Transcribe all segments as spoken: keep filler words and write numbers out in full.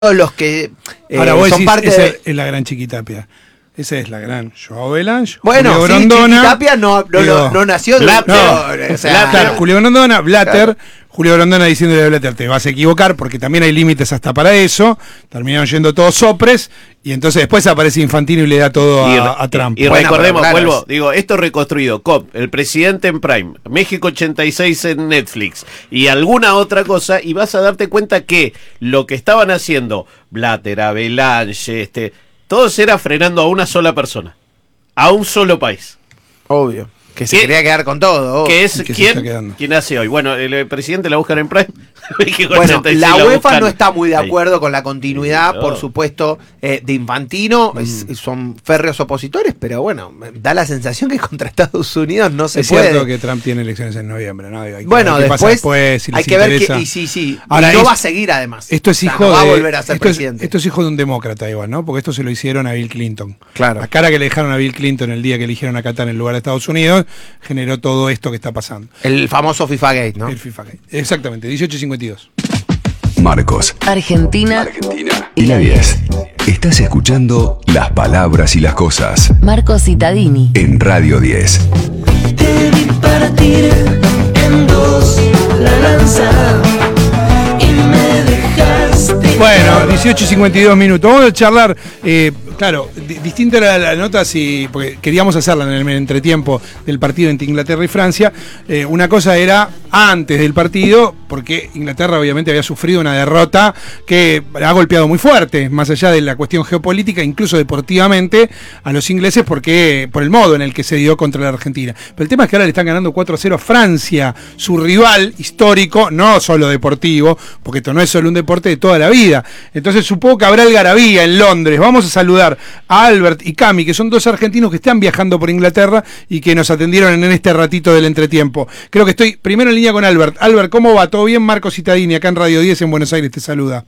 los que eh, Ahora vos son decís, parte esa de... es la gran Chiquitapia. Esa es la gran Joao Belange, Bueno, Julio sí, Grondona. Chiquitapia no, no, digo, no, no nació de... Blatter, No, o sea, Blatter, claro, Julio Grondona, Blatter, claro. Julio Grondona diciéndole a Blatter, te vas a equivocar porque también hay límites hasta para eso. Terminaron yendo todos sopres y entonces después aparece Infantino y le da todo a, Y, a Trump. y Bueno, recordemos, pero claro, vuelvo, es- digo, esto reconstruido, C O P, el presidente en Prime, México ochenta y seis en Netflix y alguna otra cosa, y vas a darte cuenta que lo que estaban haciendo Blatter, Avalanche, este, todos era frenando a una sola persona, a un solo país. Obvio. Que se ¿Qué? quería quedar con todo. Que es ¿Y qué se quién, está quedando? quién hace hoy. Bueno, el, el presidente la buscan en Prime. México Bueno, ochenta y seis la la UEFA buscan no está muy de ahí. acuerdo con la continuidad, Sí, por no. supuesto, eh, de Infantino. Mm. Es- son férreos opositores, pero bueno, da la sensación que contra Estados Unidos no se Es puede. cierto que Trump tiene elecciones en noviembre, ¿no? Hay que Bueno, ver qué pasa después, después, si hay les que ver interesa. que... Y sí, sí. Ahora, y no es- va a seguir además. Esto es O sea, hijo no va de, a volver a ser esto es, presidente. esto es hijo de un demócrata igual, ¿no? Porque esto se lo hicieron a Bill Clinton. Claro. La cara que le dejaron a Bill Clinton el día que eligieron a Qatar en lugar de Estados Unidos generó todo esto que está pasando. El famoso FIFA Gate, ¿no? El FIFA Gate. Exactamente, dieciocho cincuenta y dos. Marcos, Argentina. Argentina y la diez. Estás escuchando Las Palabras y las Cosas Marcos Cittadini. en Radio diez. Te vi partir en dos la lanza y me dejaste. Bueno, dieciocho cincuenta y dos minutos. Vamos a charlar, eh, claro, di- distinta era la nota, si, porque queríamos hacerla en el entretiempo del partido entre Inglaterra y Francia. Eh, una cosa era antes del partido, porque Inglaterra obviamente había sufrido una derrota que ha golpeado muy fuerte, más allá de la cuestión geopolítica, incluso deportivamente, a los ingleses, porque por el modo en el que se dio contra la Argentina. Pero el tema es que ahora le están ganando cuatro a cero a Francia, su rival histórico, no solo deportivo, porque esto no es solo un deporte de toda la vida. Entonces supongo que habrá algarabía en Londres. Vamos a saludar a Albert y Cami, que son dos argentinos que están viajando por Inglaterra y que nos atendieron en este ratito del entretiempo. Creo que estoy primero en línea con Albert. Albert, ¿cómo va? ¿Todo bien? Marcos Cittadini, acá en Radio diez en Buenos Aires, te saluda.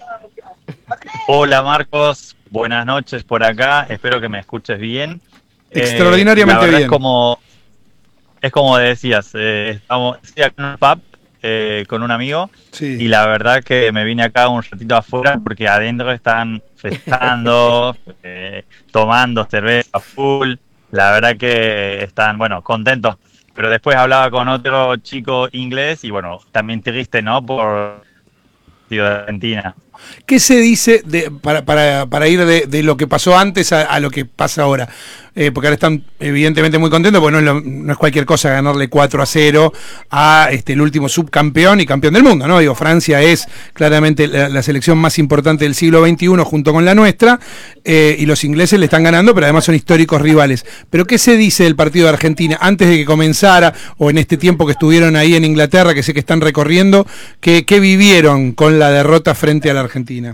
Hola Marcos, buenas noches por acá, espero que me escuches bien. Extraordinariamente Eh, la verdad bien. Es como, es como decías, eh, estamos estoy acá en un pub eh, con un amigo Sí. y la verdad que me vine acá un ratito afuera porque adentro están festejando, eh, tomando cerveza full, la verdad que están, bueno, contentos. Pero después hablaba con otro chico inglés y bueno, también triste, ¿no? Por de Argentina. ¿Qué se dice de, para, para, para ir de, de lo que pasó antes a, a lo que pasa ahora? Eh, porque ahora están evidentemente muy contentos, porque no es, lo- no es cualquier cosa ganarle cuatro a cero a este, el último subcampeón y campeón del mundo, ¿no? Digo, Francia es claramente la, la selección más importante del siglo veintiuno junto con la nuestra, eh, y los ingleses le están ganando, pero además son históricos rivales. ¿Pero qué se dice del partido de Argentina antes de que comenzara, o en este tiempo que estuvieron ahí en Inglaterra, que sé que están recorriendo, qué, qué vivieron con la derrota frente a la Argentina?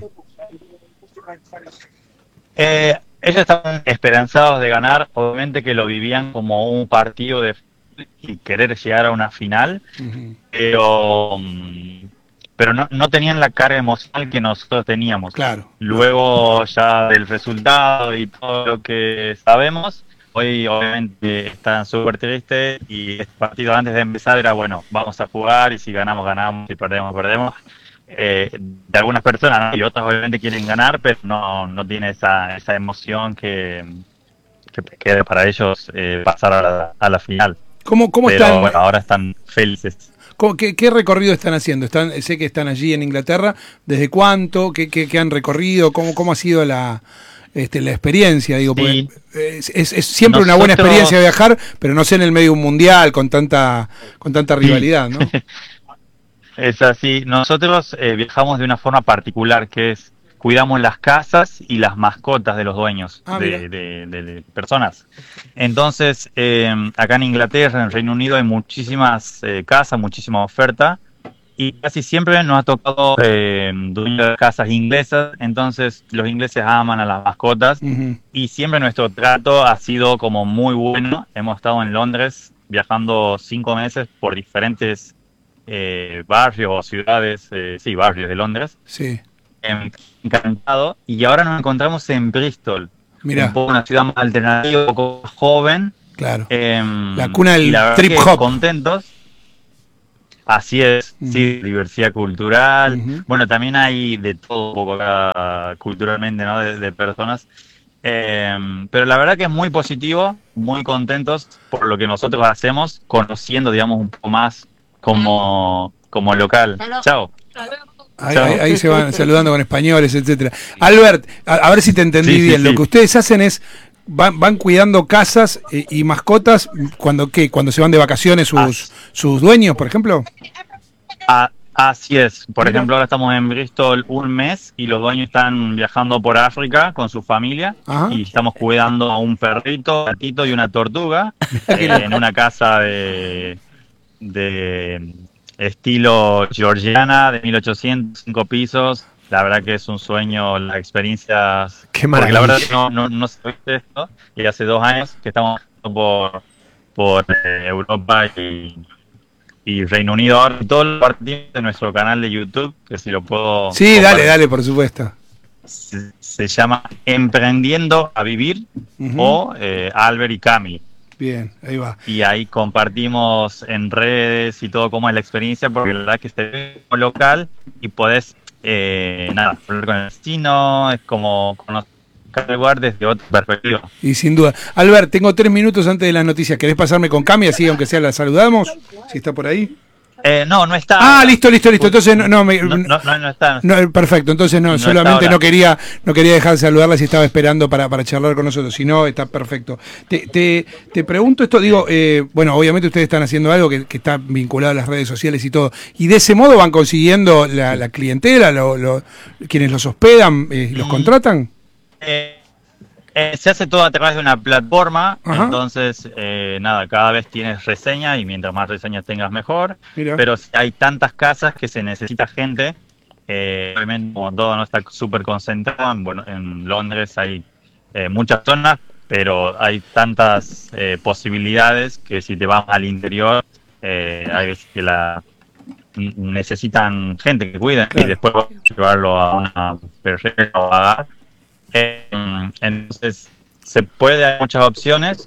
Eh, ellos estaban esperanzados de ganar, obviamente que lo vivían como un partido de fútbol y querer llegar a una final, Ujú. pero mm, pero no, no tenían la carga emocional que nosotros teníamos. Claro. Luego ya del resultado y todo lo que sabemos, hoy obviamente están súper tristes y este partido antes de empezar era bueno, vamos a jugar y si ganamos, ganamos, si perdemos, perdemos. Eh, de algunas personas, ¿no? Y otras obviamente quieren ganar, pero no, no tiene esa, esa emoción que, que, que para ellos eh, pasar a la, a la final. ¿Cómo, cómo Pero están? bueno, ahora están felices. ¿Cómo- qué, qué recorrido están haciendo? Están, sé que están allí en Inglaterra. ¿Desde cuánto? ¿Qué, qué, qué han recorrido? ¿Cómo, cómo ha sido la, este, la experiencia? Digo, Sí. porque es, es- es siempre una buena Nosotros- experiencia viajar, pero no sé en el medio de un mundial con tanta, con tanta rivalidad, ¿no? Es así. Nosotros eh, viajamos de una forma particular, que es cuidamos las casas y las mascotas de los dueños, Ah, mira. de, de- de- de personas. Entonces, eh, acá en Inglaterra, en Reino Unido, hay muchísimas eh, casas, muchísima oferta, y casi siempre nos ha tocado eh, dueños de casas inglesas, entonces los ingleses aman a las mascotas, Ujú. y siempre nuestro trato ha sido como muy bueno. Hemos estado en Londres viajando cinco meses por diferentes eh, barrios o ciudades, eh, sí, barrios de Londres, Sí, em, encantado, y ahora nos encontramos en Bristol, Mirá. un poco una ciudad más alternativa, un poco más joven, claro. em, La cuna del y la verdad trip que hop. contentos. Así es, Ujú. sí, diversidad cultural. Ujú. Bueno, también hay de todo un poco acá culturalmente, ¿no? De, de personas. Eh, pero la verdad que es muy positivo, muy contentos por lo que nosotros hacemos, conociendo, digamos, un poco más como, como local. Chao. Ahí, Chao. ahí- ahí se van saludando con españoles, etcétera. Albert, a, a ver si te entendí Sí, sí, bien. sí. Lo que ustedes hacen es van, van cuidando casas eh, y mascotas cuando qué, cuando se van de vacaciones sus sus dueños, por ejemplo. A- así es. Por Mira. ejemplo, ahora estamos en Bristol un mes y los dueños están viajando por África con su familia Ajá. y estamos cuidando a un perrito, un gatito y una tortuga Qué eh, loco. en una casa de, de estilo georgiana de mil ochocientos, cinco pisos. La verdad que es un sueño, la experiencia. Qué Porque la maravilla. verdad que no, no, no se ve esto y hace dos años que estamos por, por eh, Europa y y Reino Unido ahora, y todos los partidos de nuestro canal de YouTube, que si lo puedo... Sí, dale, compartir, dale, por supuesto. Se, se llama Emprendiendo a Vivir Ujú. o eh, Albert y Cami. Bien, ahí va. Y ahí compartimos en redes y todo cómo es la experiencia, porque la verdad que se ve como local y podés, eh, nada, hablar con el destino, es como conocer cada lugar desde otra perspectiva. Y sin duda. Albert, tengo tres minutos antes de las noticias. ¿Querés pasarme con Cami así, aunque sea la saludamos? Si está por ahí. Eh, no, no está... Ah, listo, listo, listo. Entonces no, no me. No, no, no, no está. No, perfecto, entonces no, No está solamente ahora. no quería no quería dejar de saludarla si estaba esperando para, para charlar con nosotros, si no, está perfecto. Te, te, te pregunto esto, digo, eh, bueno, obviamente ustedes están haciendo algo que, que está vinculado a las redes sociales y todo, y de ese modo van consiguiendo la, la clientela, lo, lo, quienes los hospedan, eh, los Mm. contratan. Eh, eh, se hace todo a través de una plataforma, Ajá. entonces eh, nada, cada vez tienes reseñas y mientras más reseñas tengas mejor, Mira. pero si hay tantas casas que se necesita gente, eh, obviamente como todo no está súper concentrado, en, bueno, en Londres hay eh, muchas zonas, pero hay tantas eh, posibilidades que si te vas al interior, eh, hay veces que la n- necesitan gente que cuide Claro. y después vas a llevarlo a una perrera o a Eh, entonces se puede, hay muchas opciones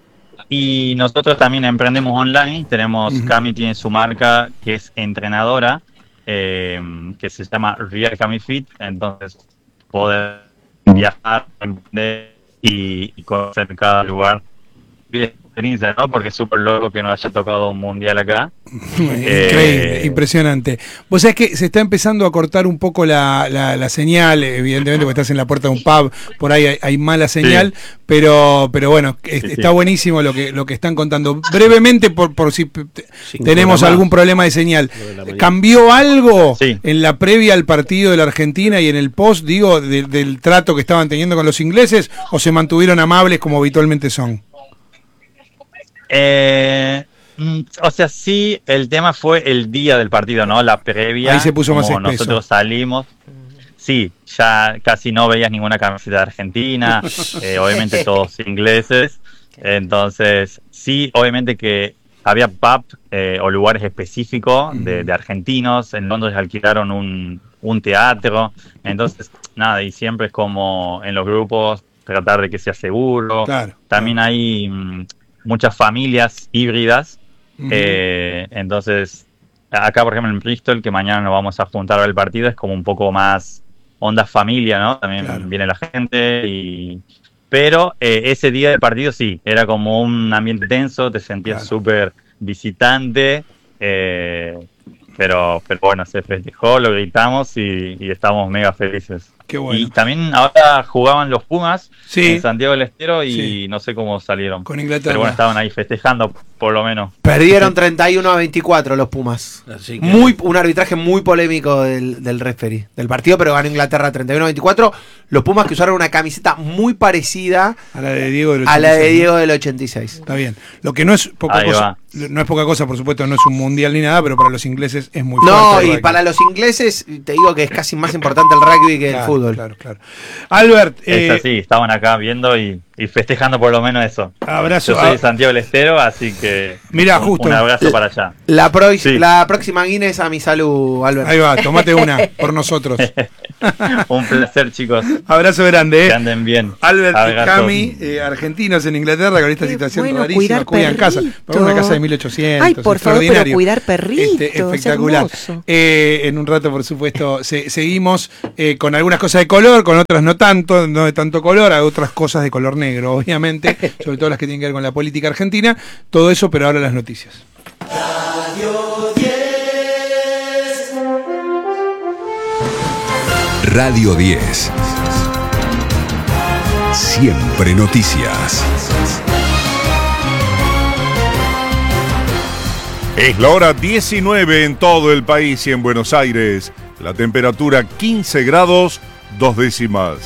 y nosotros también emprendemos online. Tenemos, Ujú. Cami tiene su marca que es entrenadora, eh, que se llama Real Cami Fit, entonces poder viajar, emprender y, y conocer cada lugar. Vivir experiencia, ¿no? Porque es súper loco que nos haya tocado un mundial acá. Increíble, Eh, impresionante. Vos sabés que se está empezando a cortar un poco la, la, la señal, evidentemente porque estás en la puerta de un pub, por ahí hay, hay mala señal, pero pero bueno, es- Sí, sí. está buenísimo lo que lo que están contando. Brevemente, por, por si p- t- Cinco tenemos de la algún ma- problema de señal. Nueve de la mañana. ¿Cambió algo Sí. en la previa al partido de la Argentina y en el post, digo, de- del trato que estaban teniendo con los ingleses, o se mantuvieron amables como habitualmente son? Eh, mm, o sea, sí, el tema fue el día del partido, ¿no? La previa. Ahí se puso más como espeso. nosotros salimos. Sí, ya casi no veías ninguna camiseta de Argentina, eh, obviamente todos ingleses. Entonces, sí, obviamente que había pub eh, o lugares específicos de, de argentinos. En Londres alquilaron un, un teatro. Entonces, nada, y siempre es como en los grupos tratar de que sea seguro. Claro. También hay mm, muchas familias híbridas. Ujú. Eh, entonces, acá, por ejemplo, en Bristol, que mañana nos vamos a juntar al partido, es como un poco más onda familia, ¿no? También Claro. viene la gente y... Pero eh, ese día del partido sí, era como un ambiente tenso, te sentías Claro. súper visitante, eh, pero, pero bueno, se festejó, lo gritamos y, y estamos mega felices. Qué bueno. Y también ahora jugaban los Pumas Sí. en Santiago del Estero y Sí. no sé cómo salieron. Con Inglaterra. Pero bueno, estaban ahí festejando, por lo menos. Perdieron treinta y uno a veinticuatro los Pumas. Así que- Muy, un arbitraje muy polémico del, del referee del partido, pero ganó Inglaterra treinta y uno a veinticuatro. Los Pumas que usaron una camiseta muy parecida A la de Diego del a la de ochenta y seis. Diego del ochenta y seis. Está bien. Lo que no es poca Ahí cosa, va. no es poca cosa, por supuesto, no es un mundial ni nada, pero para los ingleses es muy No, fuerte. el y rugby. para los ingleses te digo que es casi más importante el rugby que Claro, el fútbol. Claro, claro. Albert, Es eh, así, estaban acá viendo y y festejando por lo menos eso. Abrazo. Yo soy de Santiago del Estero, así que Mirá, un, justo. un abrazo para allá. La, pro, Sí. la próxima Guinness a mi salud, Albert. Ahí va, tomate una por nosotros. Un placer, chicos. Abrazo grande, Que eh. anden bien. Albert y Abrazo. Cami, eh, argentinos en Inglaterra con esta Qué situación bueno, rarísima, cuidar cuidan casa. perrito. Para una casa de mil ochocientos. Ay, por favor, pero extraordinario. cuidar perritos, Este, espectacular. es hermoso. Eh, en un rato, por supuesto, se- seguimos eh, con algunas cosas de color, con otras no tanto, no de tanto color, hay otras cosas de color negro, obviamente, sobre todo las que tienen que ver con la política argentina. Todo eso, pero ahora las noticias. Radio diez. Siempre noticias. Es la hora diecinueve en todo el país y en Buenos Aires. La temperatura quince grados, dos décimas.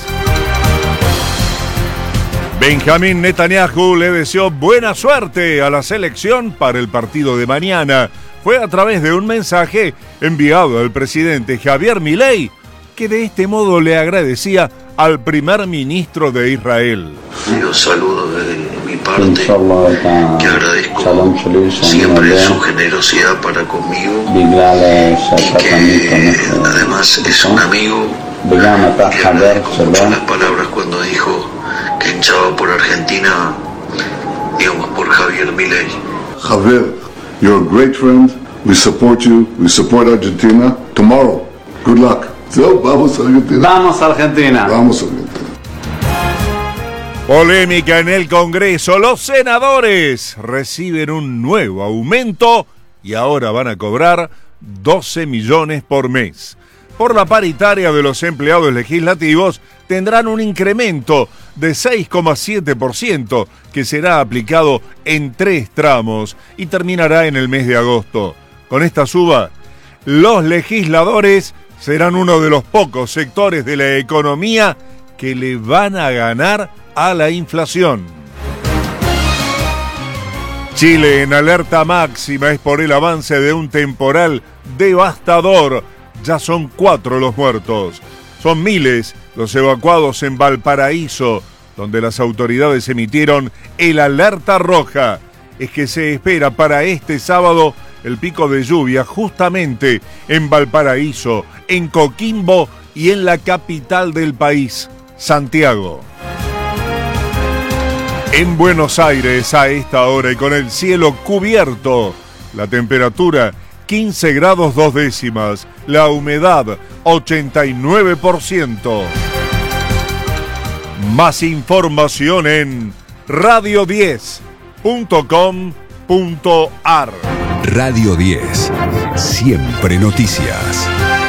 Benjamín Netanyahu le deseó buena suerte a la selección para el partido de mañana. Fue a través de un mensaje enviado al presidente Javier Milei, que de este modo le agradecía al primer ministro de Israel. Los saludo de mi parte, que agradezco siempre su generosidad para conmigo y que además es un amigo y le agradezco mucho las palabras cuando dijo que hinchaba por Argentina, digamos por Javier Milei. Javier, you're a great friend. We support you. We support Argentina. Tomorrow. Good luck. So, vamos a Argentina. Vamos a Argentina. Vamos a Argentina. Polémica en el Congreso. Los senadores reciben un nuevo aumento y ahora van a cobrar doce millones por mes. Por la paritaria de los empleados legislativos tendrán un incremento de seis coma siete por ciento que será aplicado en tres tramos y terminará en el mes de agosto. Con esta suba, los legisladores serán uno de los pocos sectores de la economía que le van a ganar a la inflación. Chile en alerta máxima es por el avance de un temporal devastador. Ya son cuatro los muertos. Son miles los evacuados en Valparaíso, donde las autoridades emitieron el alerta roja. Es que se espera para este sábado el pico de lluvia justamente en Valparaíso, en Coquimbo y en la capital del país, Santiago. En Buenos Aires a esta hora y con el cielo cubierto, la temperatura quince grados dos décimas, la humedad ochenta y nueve por ciento. Más información en radio diez punto com punto ar. Radio diez. Siempre noticias.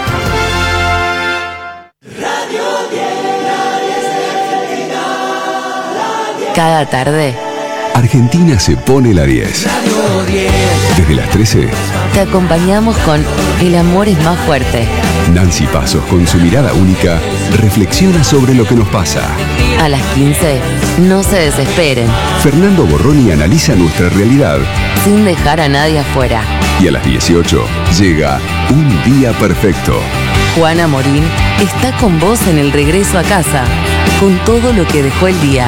Cada tarde Argentina se pone la diez. Desde las trece, te acompañamos con El amor es más fuerte. Nancy Pasos, con su mirada única, reflexiona sobre lo que nos pasa. A las quince, no se desesperen, Fernando Borroni analiza nuestra realidad. sin dejar a nadie afuera. Y a las dieciocho llega Un Día Perfecto. Juana Morín está con vos en el regreso a casa, con todo lo que dejó el día.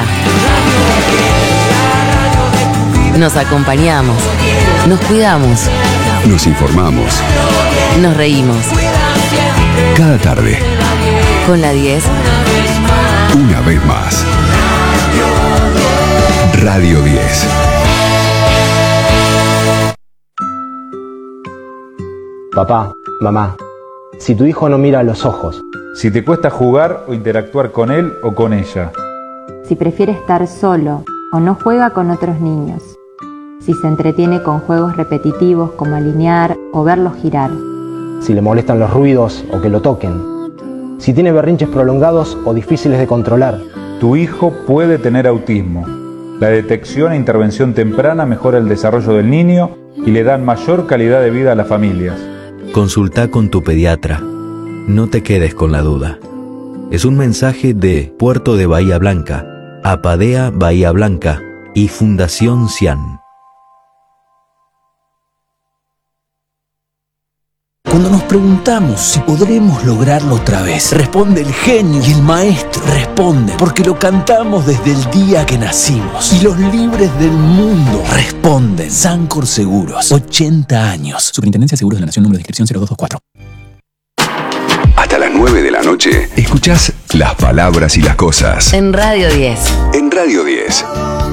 Nos acompañamos, nos cuidamos, Nos informamos. nos reímos. Cada tarde, Con la diez, una vez más. Radio diez. Papá, mamá, si tu hijo no mira a los ojos, si te cuesta jugar o interactuar con él o con ella, si prefiere estar solo o no juega con otros niños, si se entretiene con juegos repetitivos como alinear o verlos girar, si le molestan los ruidos o que lo toquen, si tiene berrinches prolongados o difíciles de controlar, tu hijo puede tener autismo. La detección e intervención temprana mejora el desarrollo del niño y le dan mayor calidad de vida a las familias. Consulta con tu pediatra. No te quedes con la duda. Es un mensaje de Puerto de Bahía Blanca, Apadea Bahía Blanca y Fundación CIAN. Cuando nos preguntamos si podremos lograrlo otra vez, responde el genio y el maestro. Responde porque lo cantamos desde el día que nacimos. Y los libres del mundo responden. Sancor Seguros, ochenta años. Superintendencia de Seguros de la Nación, número de inscripción cero dos dos cuatro. Hasta las nueve de la noche, escuchás Las Palabras y las Cosas. En Radio diez. En Radio diez.